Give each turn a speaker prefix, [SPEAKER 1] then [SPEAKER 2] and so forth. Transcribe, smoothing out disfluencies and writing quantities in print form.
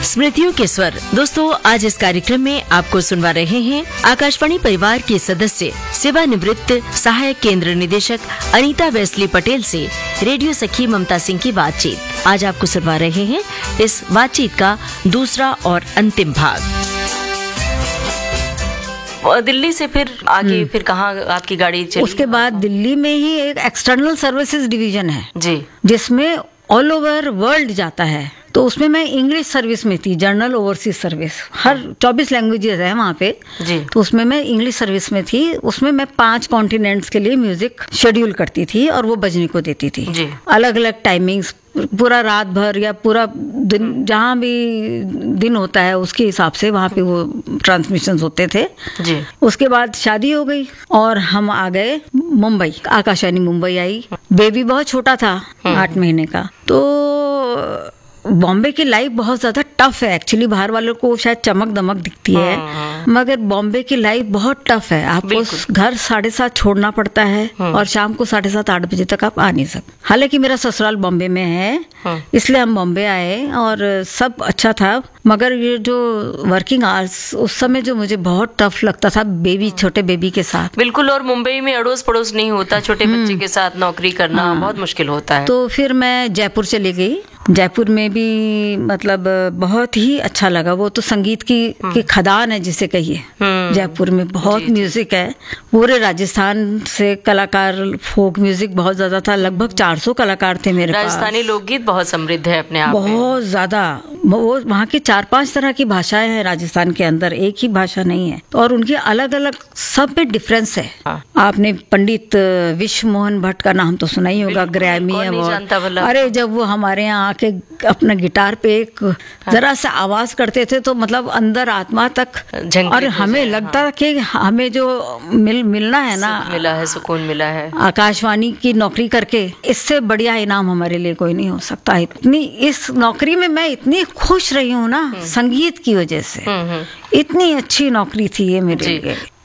[SPEAKER 1] स्मृतियों के स्वर। दोस्तों, आज इस कार्यक्रम में आपको सुनवा रहे हैं आकाशवाणी परिवार के सदस्य सेवानिवृत्त सहायक केंद्र निदेशक अनीता वेस्ली पटेल से रेडियो सखी ममता सिंह की बातचीत। आज आपको सुनवा रहे हैं इस बातचीत का दूसरा और अंतिम भाग। दिल्ली से फिर आगे फिर कहाँ आपकी गाड़ी चली?
[SPEAKER 2] उसके बाद दिल्ली में ही एक एक्सटर्नल सर्विसेज डिवीजन है
[SPEAKER 1] जी,
[SPEAKER 2] जिसमें ऑल ओवर वर्ल्ड जाता है। तो उसमें मैं इंग्लिश सर्विस में थी, जर्नल ओवरसीज सर्विस। हर 24 लैंग्वेजेस है वहाँ पे
[SPEAKER 1] जी।
[SPEAKER 2] तो उसमें मैं इंग्लिश सर्विस में थी। उसमें मैं 5 कॉन्टिनेंट्स के लिए म्यूजिक शेड्यूल करती थी और वो बजने को देती थी
[SPEAKER 1] जी।
[SPEAKER 2] अलग अलग टाइमिंग्स, पूरा रात भर या पूरा दिन, जहाँ भी दिन होता है उसके हिसाब से वहाँ पे वो ट्रांसमिशंस होते थे
[SPEAKER 1] जी।
[SPEAKER 2] उसके बाद शादी हो गई और हम आ गए मुंबई। आकाशवाणी मुंबई आई। बेबी बहुत छोटा था, 8 महीने का। तो बॉम्बे की लाइफ बहुत ज्यादा टफ है एक्चुअली। बाहर वालों को शायद चमक दमक दिखती है, मगर बॉम्बे की लाइफ बहुत टफ है। आपको घर 7:30 छोड़ना पड़ता है और शाम को 7:30-8 बजे तक आप आ नहीं सकते। हालांकि मेरा ससुराल बॉम्बे में है, इसलिए हम बॉम्बे आए और सब अच्छा था। मगर ये जो वर्किंग आवर्स उस समय जो मुझे बहुत टफ लगता था, बेबी, छोटे बेबी के साथ।
[SPEAKER 1] बिल्कुल, और मुंबई में अड़ोस पड़ोस नहीं होता, छोटे बच्चे के साथ नौकरी करना बहुत मुश्किल होता है।
[SPEAKER 2] तो फिर मैं जयपुर चली गई। जयपुर में भी मतलब बहुत ही अच्छा लगा। वो तो संगीत की खदान है जिसे कहिए। जयपुर में बहुत म्यूजिक है। पूरे राजस्थान से कलाकार, फोक म्यूजिक बहुत ज्यादा था। लगभग 400 कलाकार थे मेरे पास।
[SPEAKER 1] राजस्थानी लोकगीत बहुत समृद्ध है अपने आप में।
[SPEAKER 2] बहुत ज्यादा। वो वहाँ की 4-5 तरह की भाषाएं हैं राजस्थान के अंदर, एक ही भाषा नहीं है। और उनकी अलग अलग सब में डिफरेंस है। आपने पंडित विश्व मोहन भट्ट का नाम तो सुना ही होगा, ग्रैमी अवार्ड। अरे जब वो हमारे यहाँ आके अपना गिटार पे एक जरा सा आवाज करते थे तो मतलब अंदर आत्मा तक, और हमें लगता था कि हमें जो मिलना है ना,
[SPEAKER 1] मिला है, सुकून मिला है
[SPEAKER 2] आकाशवाणी की नौकरी करके, इससे बढ़िया इनाम हमारे लिए कोई नहीं हो सकता। इतनी इस नौकरी में मैं इतनी खुश रही हूँ ना, संगीत की वजह से। इतनी अच्छी नौकरी थी ये मेरे लिए।